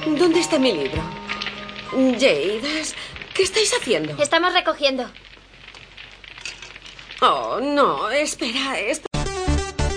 ¿Dónde está mi libro? Jade, ¿qué estáis haciendo? Estamos recogiendo. Oh, no, espera.